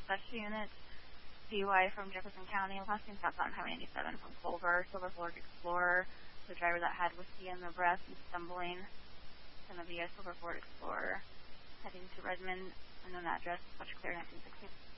Special Units, DUI from Jefferson County, last name stops on Highway 97 from Culver, Silver Ford Explorer, the driver that had whiskey in the breath and stumbling. It's going to be a Silver Ford Explorer heading to Redmond, unknown address, much clear 1960.